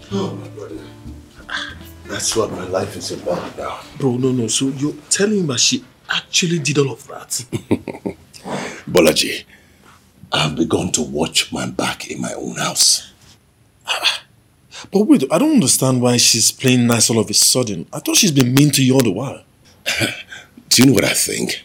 Oh my brother. That's what my life is about now. Bro, no. So you're telling me that she actually did all of that? Bolaji, I've begun to watch my back in my own house. But wait, I don't understand why she's playing nice all of a sudden. I thought she's been mean to you all the while. Do you know what I think?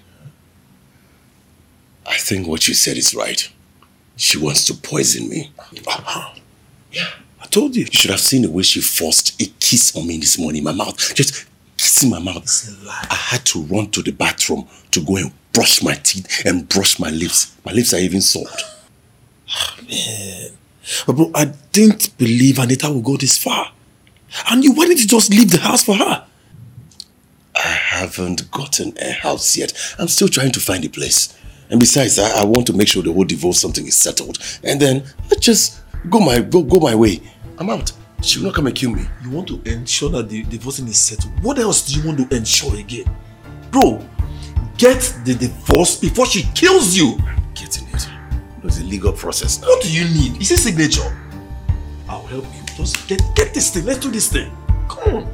I think what you said is right. She wants to poison me. Yeah, I told you. You should have seen the way she forced a kiss on me this morning in my mouth. Just kissing my mouth. It's a lie. I had to run to the bathroom to go and brush my teeth and brush my lips. My lips are even sore. Man. But bro, I didn't believe Anita would go this far. And why didn't you just leave the house for her? I haven't gotten a house yet. I'm still trying to find a place. And besides, I want to make sure the whole divorce something is settled. And then I just go my way. I'm out. She will not come and kill me. You want to ensure that the divorcing is settled. What else do you want to ensure again? Bro, get the divorce before she kills you. Getting it. There's a legal process now. What do you need? Is it signature? I'll help you. Just get this thing. Let's do this thing. Come on.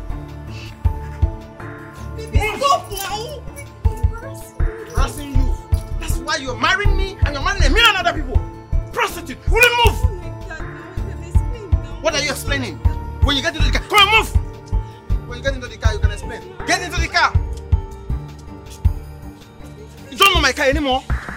Stop now! Harassing you. That's why you're marrying me and you're marrying a million other people. Prostitute, will you move? What are you explaining? When you get into the car, come on, move! When you get into the car, you can explain. Get into the car! You don't know my car anymore.